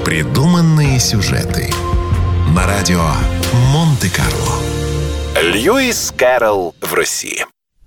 Непридуманные сюжеты на радио Монте-Карло. Льюис Кэрролл в России.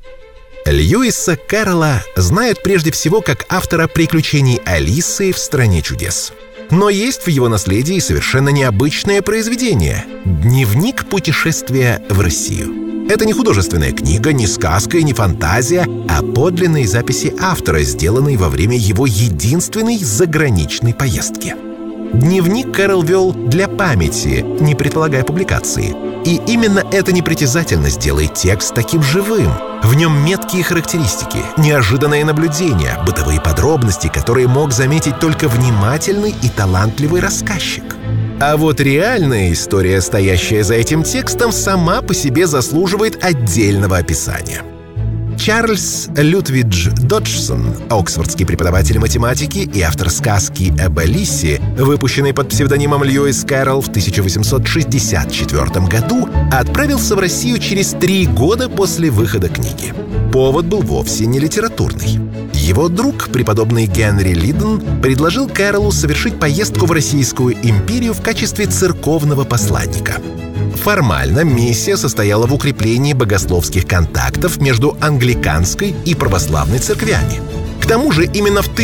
Льюиса Кэрролла знают прежде всего как автора «Приключений Алисы в стране чудес». Но есть в его наследии совершенно необычное произведение — «Дневник путешествия в Россию». Это не художественная книга, не сказка и не фантазия, а подлинные записи автора, сделанные во время его единственной заграничной поездки. Дневник Кэрролл вел для памяти, не предполагая публикации. И именно эта непритязательность делает текст таким живым. В нем меткие характеристики, неожиданные наблюдения, бытовые подробности, которые мог заметить только внимательный и талантливый рассказчик. А вот реальная история, стоящая за этим текстом, сама по себе заслуживает отдельного описания. Чарльз Лютвидж Доджсон, оксфордский преподаватель математики и автор сказки об Алисе, выпущенной под псевдонимом Льюис Кэрролл в 1864 году, отправился в Россию через 3 года после выхода книги. Повод был вовсе не литературный. Его друг, преподобный Генри Лидден, предложил Кэрроллу совершить поездку в Российскую империю в качестве церковного посланника. Формально миссия состояла в укреплении богословских контактов между англиканской и православной церквями. К тому же именно в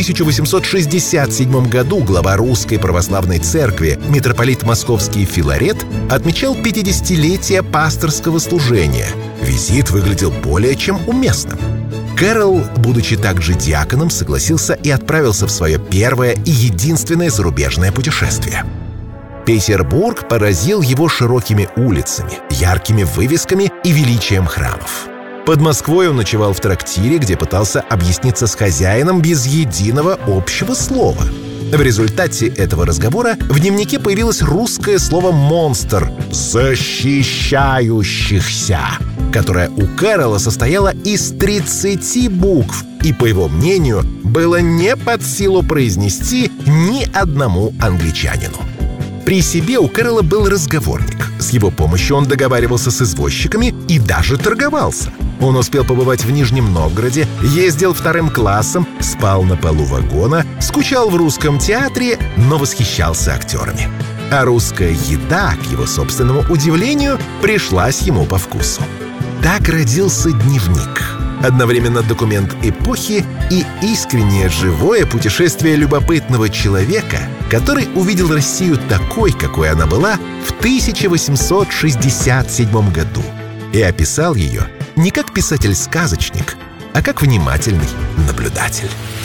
1867 году глава Русской православной церкви, митрополит Московский Филарет, отмечал 50-летие пасторского служения. Визит выглядел более чем уместным. Кэрролл, будучи также диаконом, согласился и отправился в свое первое и единственное зарубежное путешествие. Петербург поразил его широкими улицами, яркими вывесками и величием храмов. Под Москвой он ночевал в трактире, где пытался объясниться с хозяином без единого общего слова. В результате этого разговора в дневнике появилось русское слово «монстр» — «защищающихся», которое у Кэрролла состояло из 30 букв и, по его мнению, было не под силу произнести ни одному англичанину. При себе у Кэрролла был разговорник. С его помощью он договаривался с извозчиками и даже торговался. Он успел побывать в Нижнем Новгороде, ездил 2 классом, спал на полу вагона, скучал в русском театре, но восхищался актерами. А русская еда, к его собственному удивлению, пришлась ему по вкусу. Так родился дневник. Одновременно документ эпохи и искреннее живое путешествие любопытного человека, который увидел Россию такой, какой она была в 1867 году, и описал ее не как писатель-сказочник, а как внимательный наблюдатель.